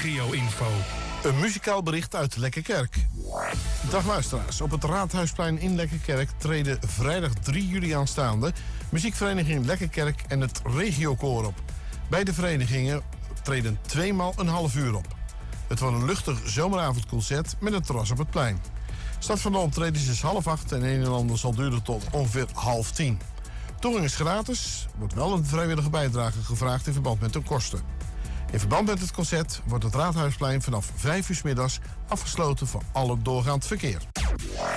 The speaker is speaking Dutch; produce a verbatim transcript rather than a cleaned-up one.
regio-info. Een muzikaal bericht uit Lekkerkerk. Dag luisteraars, op het Raadhuisplein in Lekkerkerk treden vrijdag drie juli aanstaande muziekvereniging Lekkerkerk en het regiokoor op. Beide verenigingen treden tweemaal een half uur op. Het wordt een luchtig zomeravondconcert met een terras op het plein. Start van de optredens is half acht en een en ander zal duren tot ongeveer half tien. Toegang is gratis, wordt wel een vrijwillige bijdrage gevraagd in verband met de kosten. In verband met het concert wordt het Raadhuisplein vanaf vijf uur 's middags afgesloten voor alle doorgaand verkeer.